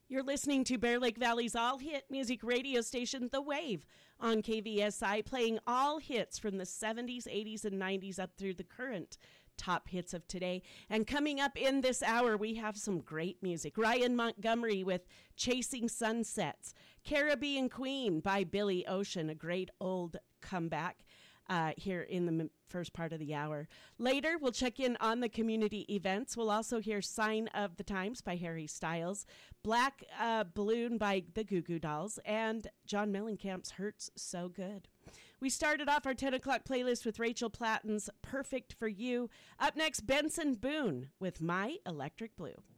You're listening to Bear Lake Valley's all-hit music radio station, The Wave, on KVSI, playing all hits from the 70s, 80s, and 90s up through the current top hits of today. And coming up in this hour, we have some great music. Ryan Montgomery with Chasing Sunsets. Caribbean Queen by Billy Ocean, a great old comeback. Here in the first part of the hour. Later, we'll check in on the community events. We'll also hear Sign of the Times by Harry Styles, Black Balloon by the Goo Goo Dolls, and John Mellencamp's Hurts So Good. We started off our 10 o'clock playlist with Rachel Platten's Perfect for You. Up next, Benson Boone with My Electric Blue.